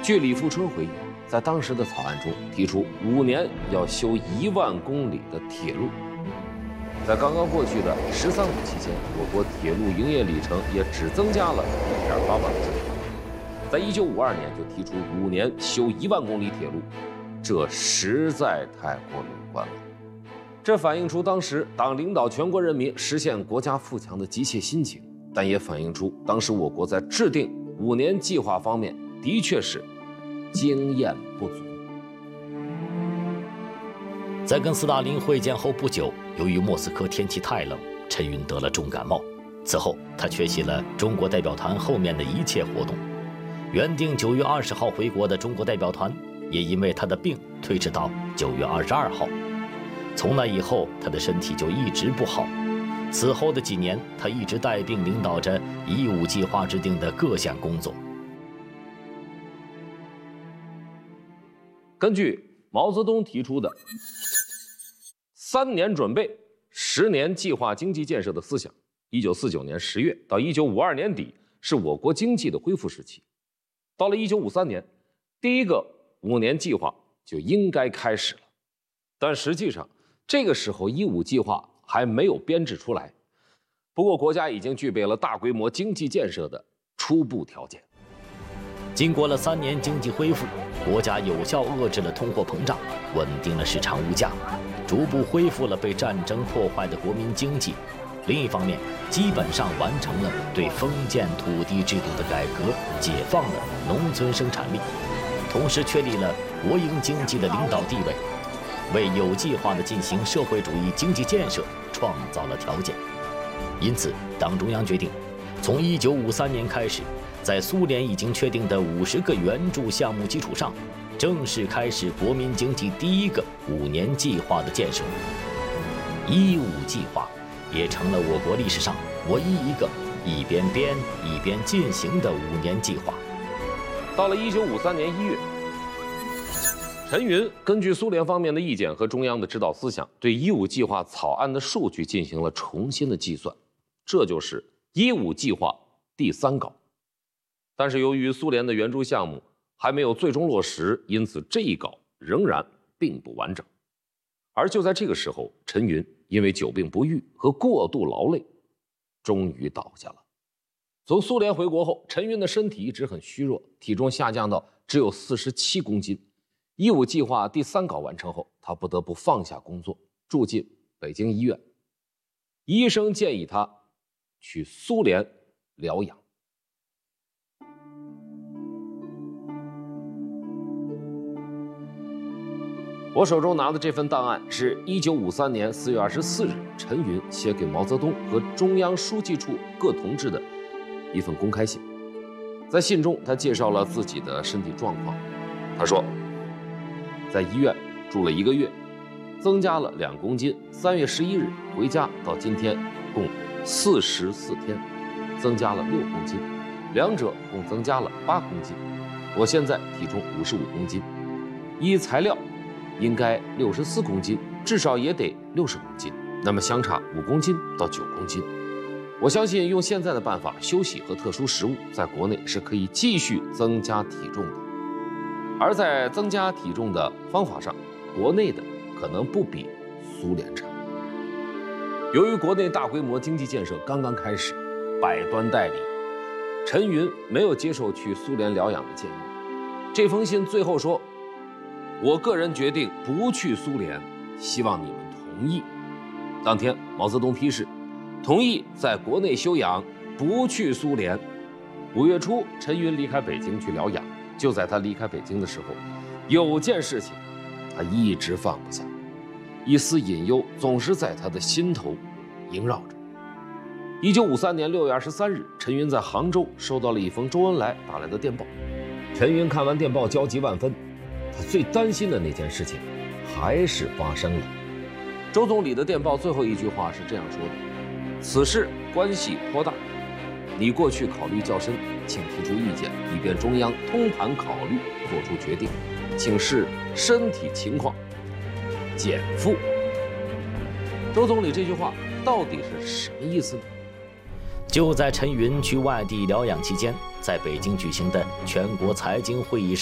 据李富春回忆，在当时的草案中提出5年要修1万公里的铁路。在刚刚过去的“十三五”期间，我国铁路营业里程也只增加了1.8万公里。在1952年就提出5年修1万公里铁路，这实在太过乐观了。这反映出当时党领导全国人民实现国家富强的急切心情，但也反映出当时我国在制定5年计划方面的确是经验不足。 在跟斯大林会见后不久，由于莫斯科天气太冷，陈云得了重感冒。此后，他缺席了中国代表团后面的一切活动。原定9月20号回国的中国代表团，也因为他的病推迟到9月22号。从那以后，他的身体就一直不好。此后的几年，他一直带病领导着15计划制定的各项工作。 根据毛泽东提出的3年准备、10年计划经济建设的思想，1949年10月到1952年底是我国经济的恢复时期。到了1953年，第一个5年计划就应该开始了。但实际上，这个时候15计划还没有编制出来。不过，国家已经具备了大规模经济建设的初步条件。 经过了3年经济恢复，国家有效遏制了通货膨胀，稳定了市场物价，逐步恢复了被战争破坏的国民经济。另一方面，基本上完成了对封建土地制度的改革，解放了农村生产力，同时确立了国营经济的领导地位，为有计划地进行社会主义经济建设创造了条件。因此，党中央决定，从1953年开始，在苏联已经确定的50个援助项目基础上，正式开始国民经济第一个5年计划的建设。15计划也成了我国历史上唯一一个一边编一边进行的5年计划。 到了1953年1月，陈云根据苏联方面的意见和中央的指导思想，对15计划草案的数据进行了重新的计算，这就是15计划第3稿。但是由于苏联的援助项目还没有最终落实，因此这一稿仍然并不完整。而就在这个时候，陈云因为久病不愈和过度劳累，终于倒下了。从苏联回国后，陈云的身体一直很虚弱，体重下降到只有47公斤。15计划第3稿完成后，他不得不放下工作，住进北京医院。医生建议他去苏联疗养。我手中拿的这份档案是1953年4月24日陈云写给毛泽东和中央书记处各同志的一份公开信。在信中，他介绍了自己的身体状况。他说，在医院住了1个月，增加了2公斤。3月11日回家到今天共44天，增加了6公斤，两者共增加了8公斤。我现在体重55公斤，依材料应该64公斤，至少也得60公斤，那么相差5公斤到9公斤。我相信用现在的办法，休息和特殊食物，在国内是可以继续增加体重的。而在增加体重的方法上，国内的可能不比苏联差。由于国内大规模经济建设刚刚开始，百端待理，陈云没有接受去苏联疗养的建议。这封信最后说，我个人决定不去苏联，希望你们同意。当天，毛泽东批示，同意在国内休养，不去苏联。5月初，陈云离开北京去疗养。就在他离开北京的时候，有件事情他一直放不下，一丝隐忧总是在他的心头萦绕着。1953年6月23日，陈云在杭州收到了一封周恩来打来的电报。陈云看完电报，焦急万分。他最担心的那件事情还是发生了。周总理的电报最后一句话是这样说的：此事关系颇大，你过去考虑较深，请提出意见，以便中央通盘考虑做出决定，请视身体情况减负。周总理这句话到底是什么意思呢？ 就在陈云去外地疗养期间，在北京举行的全国财经会议上